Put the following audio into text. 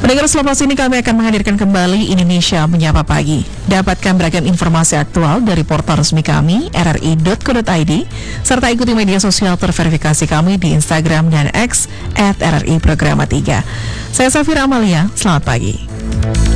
Pendengar, selepas ini kami akan menghadirkan kembali Indonesia Menyapa Pagi. Dapatkan beragam informasi aktual dari portal resmi kami, rri.co.id, serta ikuti media sosial terverifikasi kami di Instagram dan X @RRI Programa 3. Saya Safira Amalia, selamat pagi.